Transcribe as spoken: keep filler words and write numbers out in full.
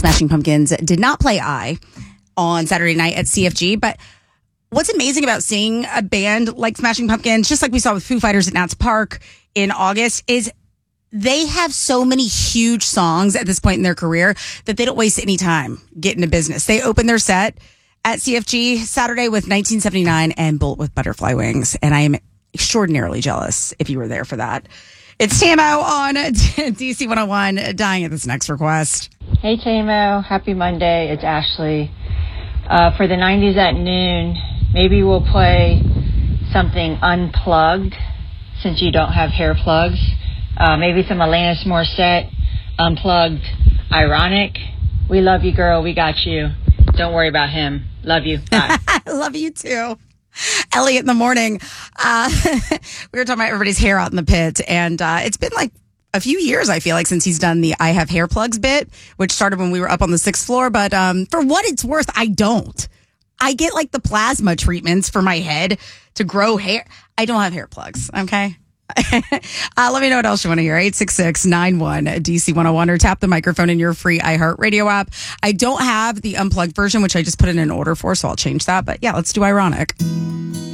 Smashing Pumpkins did not play I on Saturday night at C F G, but what's amazing about seeing a band like Smashing Pumpkins, just like we saw with Foo Fighters at Nats Park in August, is they have so many huge songs at this point in their career that they don't waste any time getting to business. They open their set at C F G Saturday with nineteen seventy-nine and Bullet with Butterfly Wings, and I am extraordinarily jealous if you were there for that. It's T M O on D C one oh one, dying at this next request. Hey T M O, happy Monday. It's Ashley. Uh, for the nineties at noon, maybe we'll play something unplugged since you don't have hair plugs. Uh, maybe some Alanis Morissette, Unplugged, Ironic. We love you, girl. We got you. Don't worry about him. Love you. Bye. Love you too. Elliot in the morning. Uh, we were talking about everybody's hair out in the pit, and uh, it's been like a few years, I feel like, since he's done the I have hair plugs bit, which started when we were up on the sixth floor. But um, for what it's worth, I don't. I get like the plasma treatments for my head to grow hair. I don't have hair plugs. Okay. uh, let me know what else you want to hear. eight six six, nine one, D C one oh one or tap the microphone in your free iHeartRadio app. I don't have the unplugged version, which I just put in an order for, so I'll change that. But yeah, let's do Ironic.